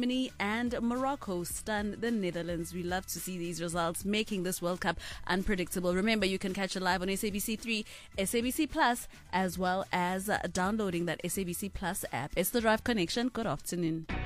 Germany and Morocco stun the Netherlands. We love to see these results, making this World Cup unpredictable. Remember, you can catch it live on SABC3, SABC Plus, as well as downloading that SABC Plus app. It's the Drive Connection. Good afternoon.